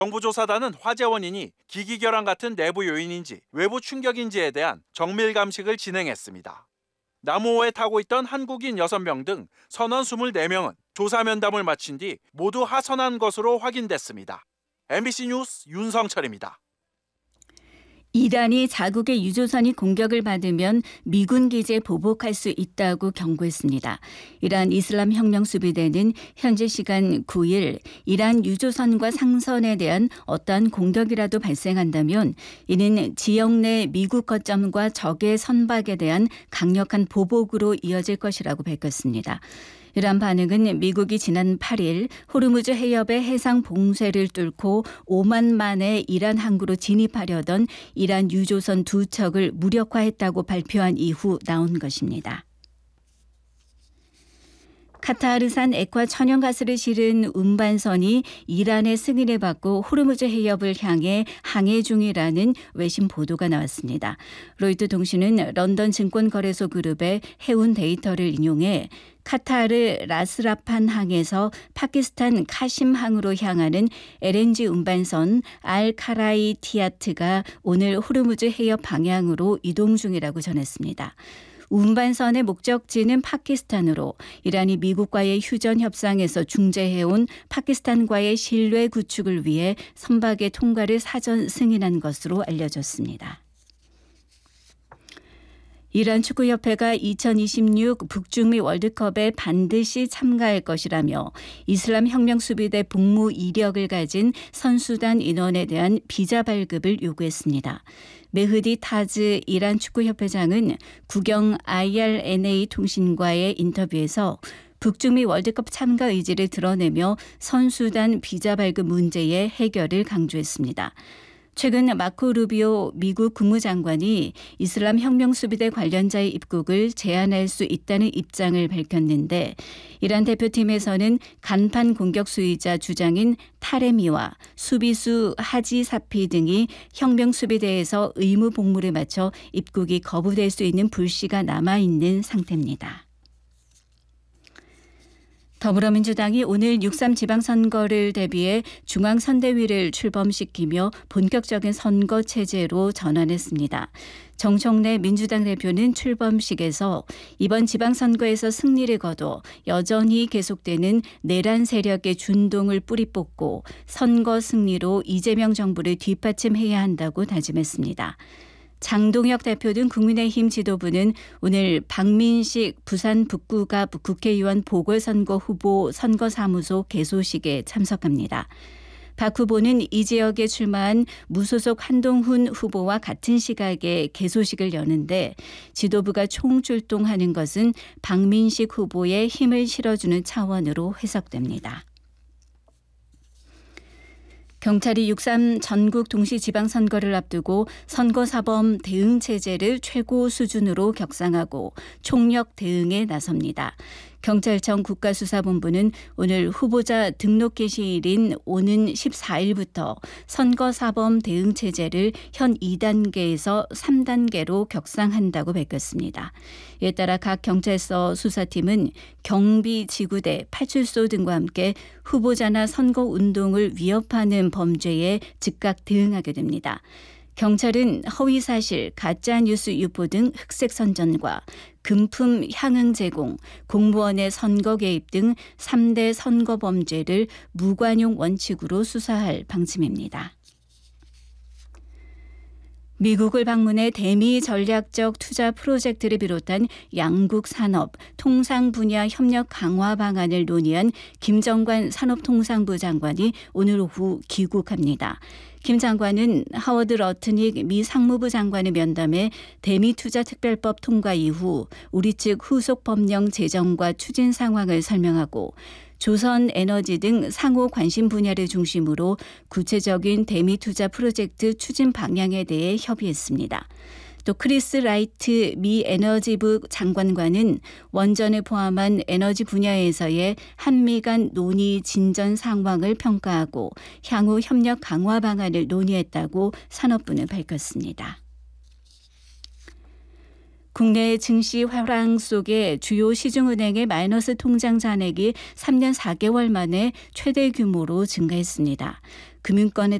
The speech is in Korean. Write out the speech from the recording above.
정부조사단은 화재 원인이 기기 결함 같은 내부 요인인지 외부 충격인지에 대한 정밀 감식을 진행했습니다. 나무호에 타고 있던 한국인 6명 등 선원 24명은 조사 면담을 마친 뒤 모두 하선한 것으로 확인됐습니다. MBC 뉴스 윤성철입니다. 이란이 자국의 유조선이 공격을 받으면 미군 기지에 보복할 수 있다고 경고했습니다. 이란 이슬람 혁명 수비대는 현지 시간 9일 이란 유조선과 상선에 대한 어떠한 공격이라도 발생한다면 이는 지역 내 미국 거점과 적의 선박에 대한 강력한 보복으로 이어질 것이라고 밝혔습니다. 이란 반응은 미국이 지난 8일 호르무즈 해협의 해상 봉쇄를 뚫고 오만만의 이란 항구로 진입하려던 이란 유조선 2척을 무력화했다고 발표한 이후 나온 것입니다. 카타르산 액화 천연가스를 실은 운반선이 이란의 승인을 받고 호르무즈 해협을 향해 항해 중이라는 외신 보도가 나왔습니다. 로이터 통신은 런던 증권거래소 그룹의 해운 데이터를 인용해 카타르 라스라판 항에서 파키스탄 카심 항으로 향하는 LNG 운반선 알카라이 티아트가 오늘 호르무즈 해협 방향으로 이동 중이라고 전했습니다. 운반선의 목적지는 파키스탄으로 이란이 미국과의 휴전 협상에서 중재해온 파키스탄과의 신뢰 구축을 위해 선박의 통과를 사전 승인한 것으로 알려졌습니다. 이란 축구협회가 2026 북중미 월드컵에 반드시 참가할 것이라며 이슬람 혁명수비대 복무 이력을 가진 선수단 인원에 대한 비자 발급을 요구했습니다. 메흐디 타즈 이란 축구협회장은 국영 IRNA 통신과의 인터뷰에서 북중미 월드컵 참가 의지를 드러내며 선수단 비자 발급 문제의 해결을 강조했습니다. 최근 마코 루비오 미국 국무장관이 이슬람 혁명수비대 관련자의 입국을 제한할 수 있다는 입장을 밝혔는데 이란 대표팀에서는 간판 공격수이자 주장인 타레미와 수비수 하지 사피 등이 혁명수비대에서 의무 복무를 마쳐 입국이 거부될 수 있는 불씨가 남아있는 상태입니다. 더불어민주당이 오늘 6.3 지방선거를 대비해 중앙선대위를 출범시키며 본격적인 선거 체제로 전환했습니다. 정청래 민주당 대표는 출범식에서 이번 지방선거에서 승리를 거둬 여전히 계속되는 내란 세력의 준동을 뿌리 뽑고 선거 승리로 이재명 정부를 뒷받침해야 한다고 다짐했습니다. 장동혁 대표 등 국민의힘 지도부는 오늘 박민식 부산 북구갑 국회의원 보궐선거 후보 선거사무소 개소식에 참석합니다. 박 후보는 이 지역에 출마한 무소속 한동훈 후보와 같은 시각에 개소식을 여는데 지도부가 총출동하는 것은 박민식 후보의 힘을 실어주는 차원으로 해석됩니다. 경찰이 6.3 전국 동시지방선거를 앞두고 선거사범 대응 체제를 최고 수준으로 격상하고 총력 대응에 나섭니다. 경찰청 국가수사본부는 오늘 후보자 등록 개시일인 오는 14일부터 선거사범 대응 체제를 현 2단계에서 3단계로 격상한다고 밝혔습니다. 이에 따라 각 경찰서 수사팀은 경비 지구대, 파출소 등과 함께 후보자나 선거운동을 위협하는 범죄에 즉각 대응하게 됩니다. 경찰은 허위사실, 가짜뉴스 유포 등 흑색 선전과 금품 향응 제공, 공무원의 선거 개입 등 3대 선거 범죄를 무관용 원칙으로 수사할 방침입니다. 미국을 방문해 대미 전략적 투자 프로젝트를 비롯한 양국 산업, 통상 분야 협력 강화 방안을 논의한 김정관 산업통상부 장관이 오늘 오후 귀국합니다. 김 장관은 하워드 러트닉 미 상무부 장관을 면담해 대미 투자 특별법 통과 이후 우리 측 후속 법령 제정과 추진 상황을 설명하고 조선 에너지 등 상호 관심 분야를 중심으로 구체적인 대미 투자 프로젝트 추진 방향에 대해 협의했습니다. 또 크리스 라이트 미 에너지부 장관과는 원전을 포함한 에너지 분야에서의 한미 간 논의 진전 상황을 평가하고 향후 협력 강화 방안을 논의했다고 산업부는 밝혔습니다. 국내 증시 화랑 속에 주요 시중은행의 마이너스 통장 잔액이 3년 4개월 만에 최대 규모로 증가했습니다. 금융권에